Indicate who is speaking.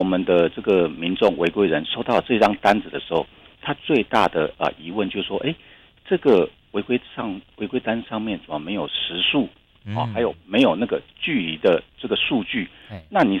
Speaker 1: 我们的这个民众违规人收到这张单子的时候，他最大的疑问就是说，这个违规单上面怎么没有时数？还有没有那个距离的这个数据？那你